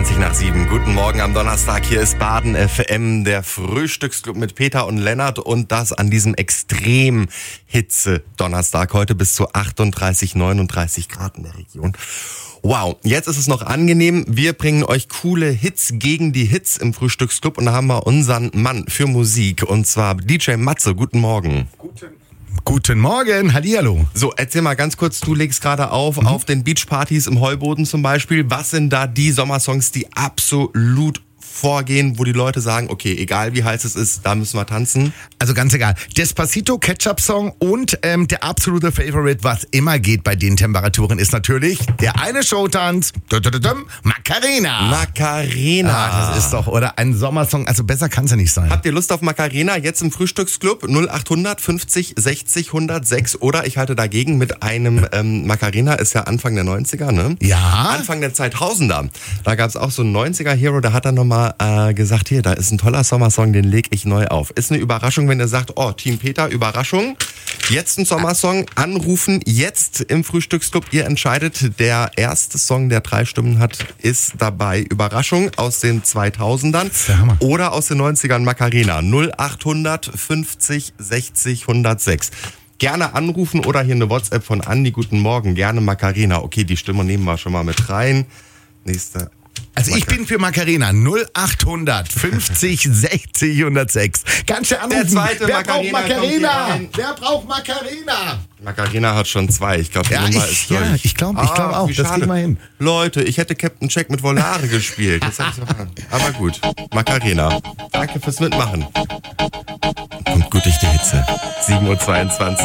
7:20. Guten Morgen am Donnerstag. Hier ist Baden FM, der Frühstücksclub mit Peter und Lennart. Und das an diesem extrem Hitze-Donnerstag. Heute bis zu 38, 39 Grad in der Region. Wow, jetzt ist es noch angenehm. Wir bringen euch coole Hits gegen die Hits im Frühstücksclub. Und da haben wir unseren Mann für Musik. Und zwar DJ Matze. Guten Morgen. Guten Morgen, hallihallo. So, erzähl mal ganz kurz, du legst gerade auf den Beachpartys im Heuboden zum Beispiel. Was sind da die Sommersongs, die absolut vorgehen, wo die Leute sagen, okay, egal wie heiß es ist, da müssen wir tanzen? Also ganz egal. Despacito, Ketchup-Song und der absolute Favorite, was immer geht bei den Temperaturen, ist natürlich der eine Showtanz, Macarena. Macarena. Das ist doch, oder ein Sommersong, also besser kann es ja nicht sein. Habt ihr Lust auf Macarena? Jetzt im Frühstücksclub 0800 50 60 106 oder ich halte dagegen mit einem Macarena, ist ja Anfang der 90er, ne? Ja. Anfang der 2000er. Da gab es auch so einen 90er-Hero, der hat dann nochmal gesagt, hier, da ist ein toller Sommersong, den leg ich neu auf. Ist eine Überraschung, wenn ihr sagt, oh, Team Peter, Überraschung. Jetzt ein Sommersong, anrufen, jetzt im Frühstücksclub. Ihr entscheidet, der erste Song, der 3 Stimmen hat, ist dabei. Überraschung aus den 2000ern oder aus den 90ern Macarena. 0800 50 60 106. Gerne anrufen oder hier eine WhatsApp von Andi. Guten Morgen, gerne Macarena. Okay, die Stimme nehmen wir schon mal mit rein. Nächste. Also ich bin für Macarena 0800 50 60 106. Ganz schön anrufen. Der zweite Wer Macarena braucht Macarena? kommt hier Wer braucht Macarena? Macarena hat schon 2. Ich glaube, die Nummer ist durch. Ja, ich glaube auch. Das kriegen wir hin. Leute, ich hätte Captain Jack mit Volare gespielt. Das hätte ich verfahren. Aber gut, Macarena. Danke fürs Mitmachen. Kommt gut durch die Hitze. 7:22